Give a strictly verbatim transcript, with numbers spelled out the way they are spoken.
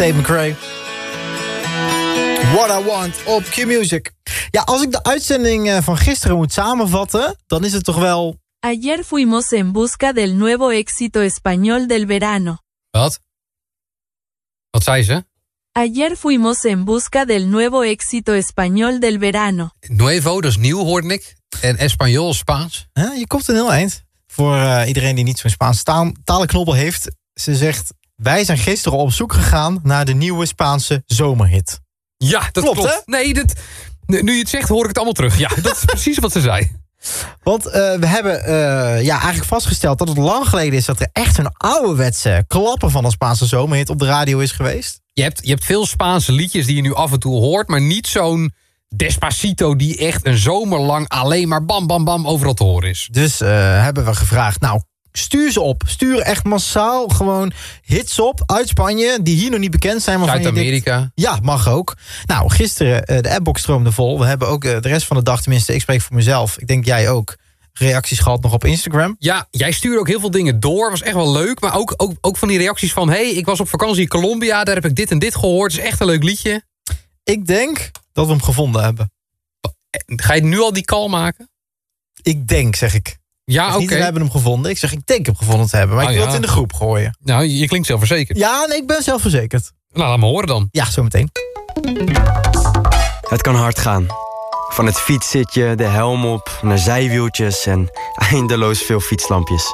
Tate McRae. What I Want op Q-Music. Ja, als ik de uitzending van gisteren moet samenvatten, dan is het toch wel... Ayer fuimos en busca del nuevo éxito español del verano. Wat? Wat zei ze? Ayer fuimos en busca del nuevo éxito español del verano. Nuevo, dat is nieuw, hoorde ik. En Español, Spaans. Ja, je komt een heel eind. Voor uh, iedereen die niet zo'n Spaanse taal, talenknobbel heeft. Ze zegt, wij zijn gisteren op zoek gegaan naar de nieuwe Spaanse zomerhit. Ja, dat klopt. klopt. Hè? Nee, dat, nu je het zegt, hoor ik het allemaal terug. Ja, dat is precies wat ze zei. Want uh, we hebben uh, ja, eigenlijk vastgesteld dat het lang geleden is... dat er echt een ouderwetse klapper van een Spaanse zomerhit op de radio is geweest. Je hebt, je hebt veel Spaanse liedjes die je nu af en toe hoort... maar niet zo'n Despacito die echt een zomer lang alleen maar bam, bam, bam overal te horen is. Dus uh, hebben we gevraagd, nou, stuur ze op. Stuur echt massaal gewoon hits op uit Spanje... die hier nog niet bekend zijn. Zuid-Amerika. Ja, mag ook. Nou, gisteren, uh, de appbox stroomde vol. We hebben ook uh, de rest van de dag, tenminste, ik spreek voor mezelf... ik denk jij ook, reacties gehad nog op Instagram. Ja, jij stuurde ook heel veel dingen door. Was echt wel leuk. Maar ook, ook, ook van die reacties van... hey, ik was op vakantie in Colombia, daar heb ik dit en dit gehoord. Het is echt een leuk liedje. Ik denk dat we hem gevonden hebben. Ga je nu al die call maken? Ik denk, zeg ik. Ja, oké. Okay. We hebben hem gevonden. Ik zeg, ik denk hem gevonden te hebben. Maar oh, ik wil ja. het in de groep gooien. Nou, je klinkt zelfverzekerd. Ja, nee, ik ben zelfverzekerd. Nou, laat me horen dan. Ja, zometeen. Het kan hard gaan. Van het fietszitje, de helm op, naar zijwieltjes en eindeloos veel fietslampjes.